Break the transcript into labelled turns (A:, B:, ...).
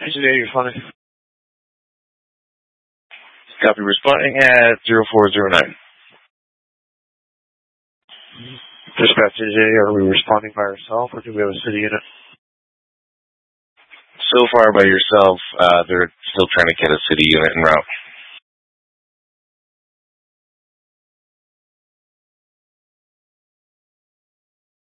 A: today, you're funny. Copy, responding at 0409. Dispatch today, are we responding by ourselves or do we have a city unit?
B: So far by yourself, they're still trying to get a city unit en route.